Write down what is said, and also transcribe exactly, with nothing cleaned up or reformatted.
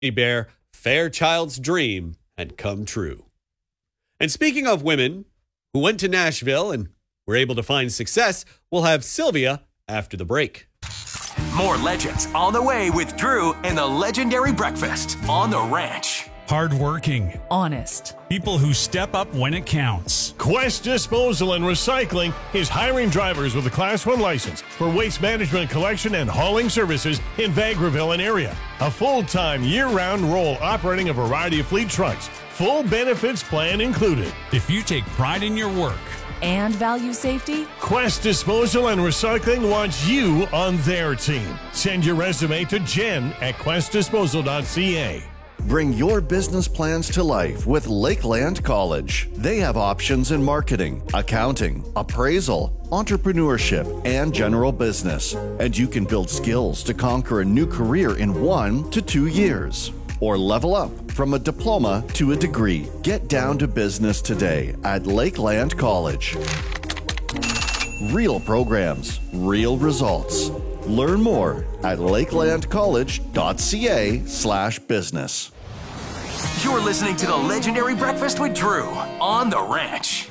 Bear, Fairchild's dream had come true. And speaking of women who went to Nashville and were able to find success, we'll have Sylvia after the break. More legends on the way with Drew and the legendary breakfast on the ranch. Hardworking. Honest. People who step up when it counts. Quest Disposal and Recycling is hiring drivers with a Class one license for waste management, collection, and hauling services in Vegreville and area. A full-time, year-round role operating a variety of fleet trucks. Full benefits plan included. If you take pride in your work and value safety, Quest Disposal and Recycling wants you on their team. Send your resume to Jen at quest disposal dot c a. Bring your business plans to life with Lakeland College. They have options in marketing, accounting, appraisal, entrepreneurship, and general business. And you can build skills to conquer a new career in one to two years. Or level up from a diploma to a degree. Get down to business today at Lakeland College. Real programs, real results. Learn more at lakeland college dot c a slash business. You're listening to the legendary breakfast with Drew on the ranch.